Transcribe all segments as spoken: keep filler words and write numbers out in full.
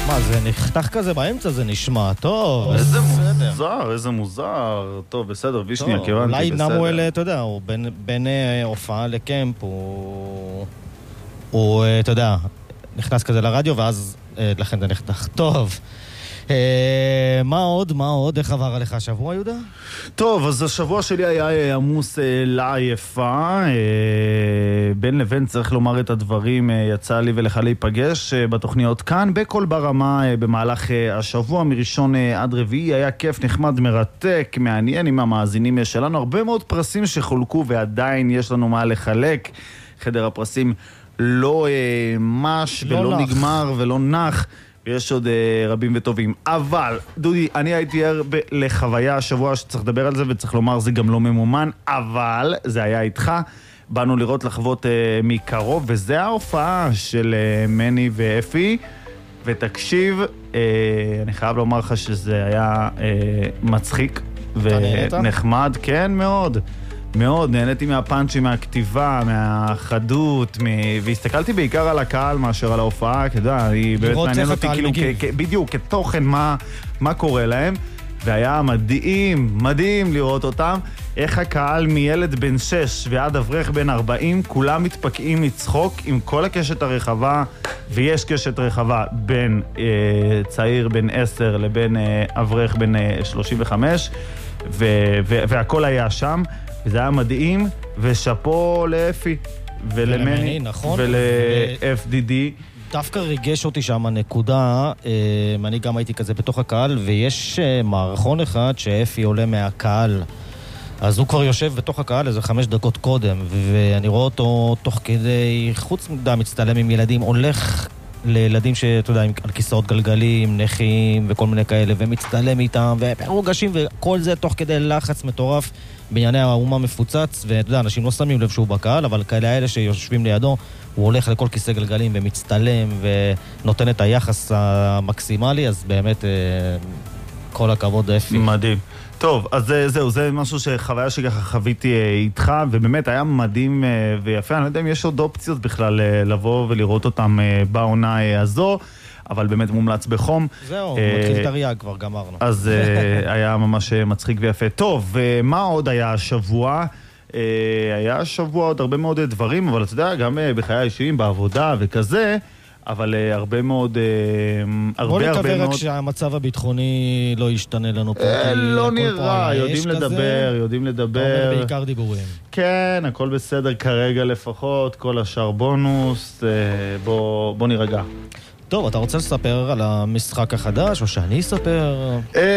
מה, זה נחתך כזה באמצע, זה נשמע טוב. איזה מוזר, איזה מוזר. טוב, בסדר, וישניאק, הבנתי, אולי בסדר. נמואל, אתה יודע, הוא בין הופעה לקמפ, הוא, אתה יודע, נכנס כזה לרדיו, ואז לכן זה נחתך. טוב. מה עוד, מה עוד? איך עבר עליך השבוע, יהודה? טוב, אז השבוע שלי היה עמוס לעייפה. בין לבין צריך לומר את הדברים, יצא לי ולך להיפגש בתוכניות כאן, בכל ברמה במהלך השבוע, מראשון עד רביעי. היה כיף, נחמד, מרתק, מעניין עם המאזינים שלנו. הרבה מאוד פרסים שחולקו ועדיין יש לנו מה לחלק. חדר הפרסים לא מש ולא לא נגמר ולא נח. ויש עוד uh, רבים וטובים. אבל, דודי, אני הייתי ער ב- לחוויה השבוע שצריך לדבר על זה, וצריך לומר, זה גם לא ממומן, אבל זה היה איתך. באנו לראות לחוות uh, מקרוב, וזה ההופעה של uh, מני ואפי. ותקשיב, uh, אני חייב לומר לך שזה היה uh, מצחיק ונחמד. כן, מאוד. מאוד, נהניתי מהפאנצ'י, מהכתיבה, מהחדות, מ... והסתכלתי בעיקר על הקהל מאשר על ההופעה, כי יודע, היא באמת מעניין אותי, כאילו, כ... כ... בדיוק, כתוכן, מה, מה קורה להם, והיה מדהים, מדהים לראות אותם, איך הקהל מילד בן שש ועד אברך בן ארבעים, כולם מתפקעים מצחוק עם כל הקשת הרחבה, ויש קשת רחבה בין אה, צעיר בן עשר לבין אה, אברך בן אה, שלושים וחמש, ו... ו... והכל היה שם, וזה היה מדהים, ושפו לאפי, ולמני, נכון. ול-אף די די. דווקא ריגש אותי שם הנקודה, אני גם הייתי כזה בתוך הקהל, ויש מערכון אחד שאפי עולה מהקהל, אז הוא כבר יושב בתוך הקהל איזה חמש דקות קודם, ואני רואה אותו תוך כדי, חוץ מדי מצטלם עם ילדים, הולך לילדים שאתה יודע, על כיסאות גלגלים, נכים וכל מיני כאלה, ומצטלם איתם, ומרוגשים, וכל זה תוך כדי לחץ מטורף, בענייני האומה מפוצץ, ואתה יודע, אנשים לא שמים לב שהוא בקהל, אבל כאלה האלה שיושבים לידו, הוא הולך לכל כיסא גלגלים ומצטלם, ונותן את היחס המקסימלי, אז באמת כל הכבוד אפי. מדהים. טוב, אז זהו, זה משהו שחוויה שככה חוויתי איתך, ובאמת היה מדהים ויפה. אני לא יודע אם יש עוד אופציות בכלל לבוא ולראות אותם בעונה הזו, אבל באמת מומלץ בחום. זהו, מתחיל את הריאג, כבר גמרנו. אז היה ממש מצחיק ויפה. טוב, מה עוד היה השבוע? היה השבוע עוד הרבה מאוד דברים, אבל אתה יודע, גם בחיי האישיים, בעבודה וכזה, אבל הרבה מאוד, הרבה בוא הרבה נקווה מאוד... רק שהמצב הביטחוני לא ישתנה לנו פה. לא נראה, יודעים לדבר, יודעים לדבר. אתה אומר בעיקר דיבורים. כן, הכל בסדר כרגע לפחות, כל השאר בונוס, בוא נירגע. טוב, אתה רוצה לספר על המשחק החדש, או שאני אספר?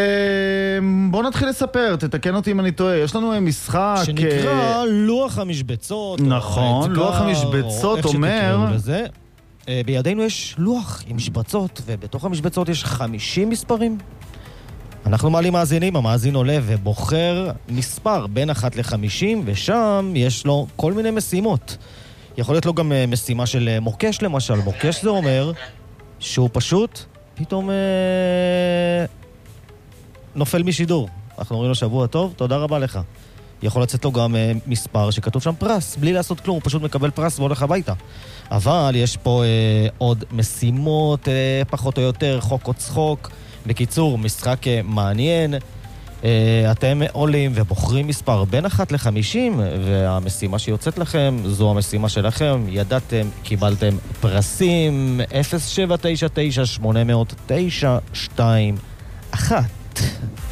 בוא נתחיל לספר, תתקן אותי אם אני טועה. יש לנו משחק... שנקרא לוח המשבצות. נכון, לוח המשבצות אומר... בידינו יש לוח עם משבצות, ובתוך המשבצות יש חמישים מספרים. אנחנו מעלים מאזינים, המאזין עולה ובוחר מספר בין אחת לחמישים, ושם יש לו כל מיני משימות. יכול להיות לו גם משימה של מוקש למשל. מוקש זה אומר שהוא פשוט פתאום אה, נופל משידור. אנחנו אומרים לו שבוע טוב, תודה רבה לך. יכול לצאת לו גם אה, מספר שכתוב שם פרס, בלי לעשות כלום, הוא פשוט מקבל פרס והולך הביתה. אבל יש פה אה, עוד משימות, אה, פחות או יותר, חוק או צחוק. בקיצור, משחק אה, מעניין. אה, אתם עולים ובוחרים מספר בין אחת לחמישים, והמשימה שיוצאת לכם, זו המשימה שלכם. ידעתם, קיבלתם פרסים. אפס שבע תשע תשע שמונה אפס אפס תשע שתיים אחת.